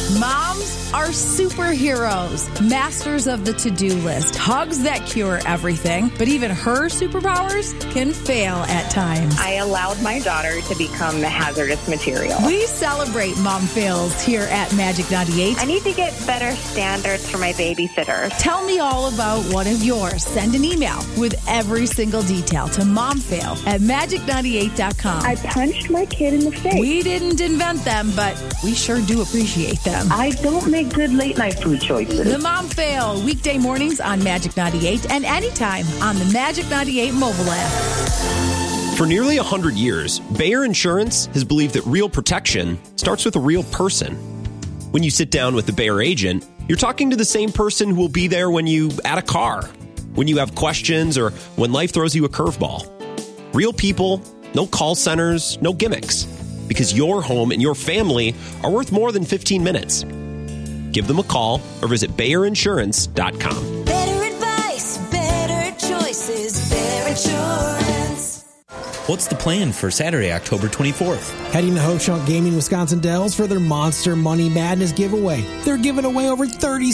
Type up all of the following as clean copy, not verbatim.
Moms are superheroes, masters of the to-do list, hugs that cure everything, but even her superpowers can fail at times. I allowed my daughter to become the hazardous material. We celebrate mom fails here at Magic 98. I need to get better standards for my babysitter. Tell me all about one of yours. Send an email with every single detail to momfail@magic98.com. I punched my kid in the face. We didn't invent them, but we sure do appreciate them. I don't make good late-night food choices. The Mom Fail, weekday mornings on Magic 98 and anytime on the Magic 98 mobile app. For nearly 100 years, Bayer Insurance has believed that real protection starts with a real person. When you sit down with the Bayer agent, you're talking to the same person who will be there when you add a car, when you have questions, or when life throws you a curveball. Real people, no call centers, no gimmicks. Because your home and your family are worth more than 15 minutes. Give them a call or visit BayerInsurance.com. Better advice, better choices, Bayer Insurance. What's the plan for Saturday, October 24th? Heading to Ho-Chunk Gaming Wisconsin Dells for their Monster Money Madness giveaway. They're giving away over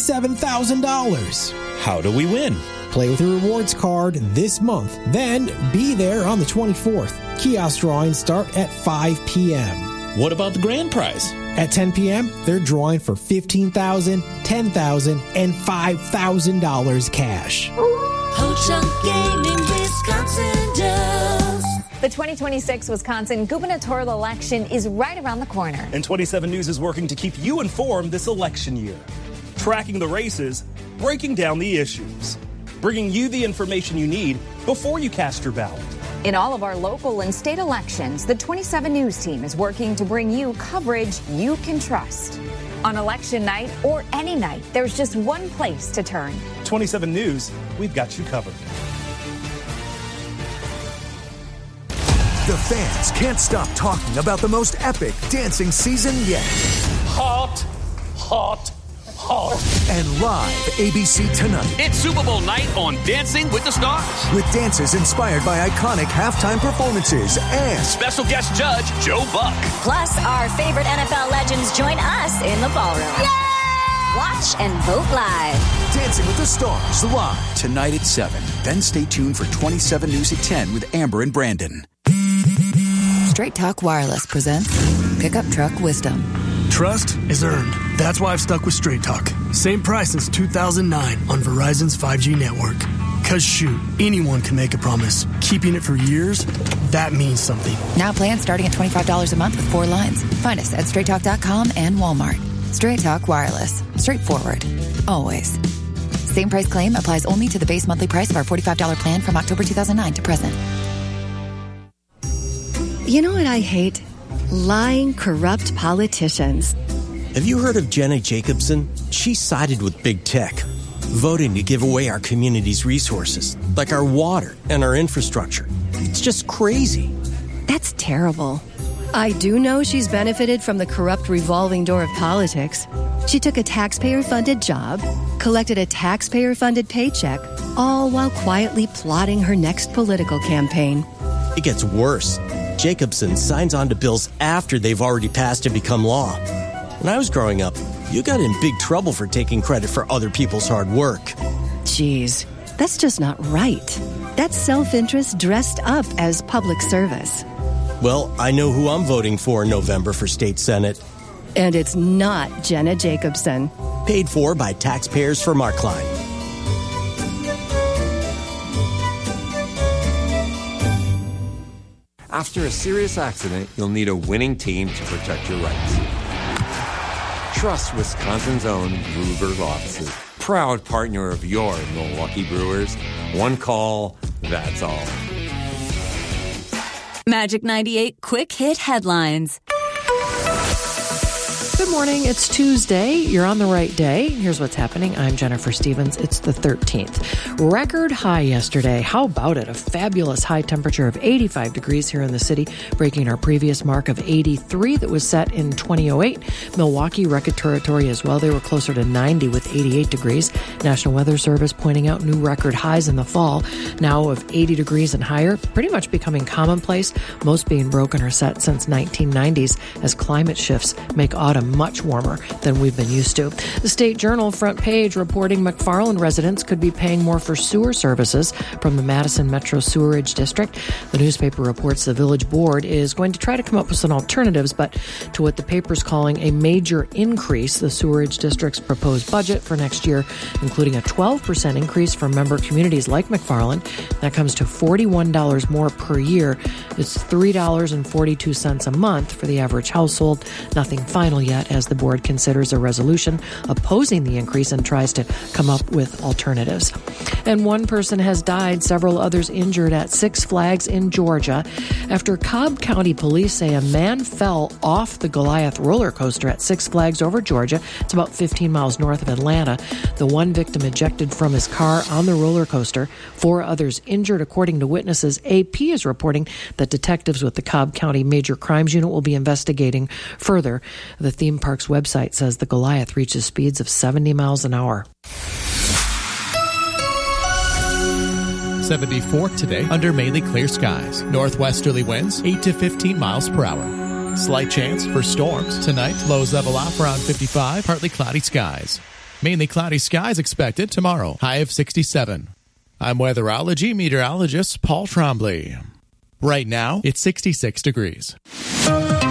$37,000. How do we win? Play with your rewards card this month. Then be there on the 24th. Kiosk drawings start at 5 p.m. What about the grand prize? At 10 p.m., they're drawing for $15,000, $10,000, and $5,000 cash. Ho-Chunk Gaming Wisconsin Dells. The 2026 Wisconsin gubernatorial election is right around the corner. And 27 News is working to keep you informed this election year. Tracking the races, breaking down the issues, bringing you the information you need before you cast your ballot. In all of our local and state elections, the 27 News team is working to bring you coverage you can trust. On election night or any night, there's just one place to turn. 27 News, we've got you covered. The fans can't stop talking about the most epic dancing season yet. Hot, hot, hot. And live ABC Tonight. It's Super Bowl night on Dancing with the Stars. With dances inspired by iconic halftime performances and special guest judge Joe Buck. Plus, our favorite NFL legends join us in the ballroom. Yay! Watch and vote live. Dancing with the Stars live. Tonight at 7. Then stay tuned for 27 News at 10 with Amber and Brandon. Straight Talk Wireless presents Pickup Truck Wisdom. Trust is earned. That's why I've stuck with Straight Talk. Same price since 2009 on Verizon's 5G network. Cause shoot, anyone can make a promise. Keeping it for years, that means something. Now plans starting at $25 a month with 4 lines. Find us at straighttalk.com and Walmart. Straight Talk Wireless. Straightforward. Always. Same price claim applies only to the base monthly price of our $45 plan from October 2009 to present. You know what I hate? Lying, corrupt politicians. Have you heard of Jenna Jacobson? She sided with big tech, voting to give away our community's resources, like our water and our infrastructure. It's just crazy. That's terrible. I do know she's benefited from the corrupt revolving door of politics. She took a taxpayer-funded job, collected a taxpayer-funded paycheck, all while quietly plotting her next political campaign. It gets worse. Jacobson signs on to bills after they've already passed and become law. When I was growing up, you got in big trouble for taking credit for other people's hard work. Jeez, that's just not right. That's self-interest dressed up as public service. Well, I know who I'm voting for in November for state senate. And it's not Jenna Jacobson. Paid for by taxpayers for Mark Klein. After a serious accident, you'll need a winning team to protect your rights. Trust Wisconsin's own Ruger Law Suit. Proud partner of your Milwaukee Brewers. One call, that's all. Magic 98 Quick Hit Headlines. Good morning. It's Tuesday. You're on the right day. Here's what's happening. I'm Jennifer Stevens. It's the 13th. Record high yesterday. How about it? A fabulous high temperature of 85 degrees here in the city, breaking our previous mark of 83 that was set in 2008. Milwaukee record territory as well. They were closer to 90 with 88 degrees. National Weather Service pointing out new record highs in the fall, now of 80 degrees and higher, pretty much becoming commonplace, most being broken or set since 1990s as climate shifts make autumn much warmer than we've been used to. The State Journal front page reporting McFarland residents could be paying more for sewer services from the Madison Metro Sewerage District. The newspaper reports the village board is going to try to come up with some alternatives, but to what the paper's calling a major increase, the sewerage district's proposed budget for next year, including a 12% increase for member communities like McFarland. That comes to $41 more per year. It's $3.42 a month for the average household. Nothing final yet as the board considers a resolution opposing the increase and tries to come up with alternatives. And one person has died, several others injured at Six Flags in Georgia after Cobb County police say a man fell off the Goliath roller coaster at Six Flags over Georgia. It's about 15 miles north of Atlanta. The one victim ejected from his car on the roller coaster. 4 others injured, according to witnesses. AP is reporting that detectives with the Cobb County Major Crimes Unit will be investigating further. The theme park's website says the Goliath reaches speeds of 70 miles an hour. 74 today under mainly clear skies. Northwesterly winds 8 to 15 miles per hour. Slight chance for storms. Tonight, lows level off around 55, partly cloudy skies. Mainly cloudy skies expected tomorrow. High of 67. I'm weatherology meteorologist Paul Trombley. Right now, it's 66 degrees.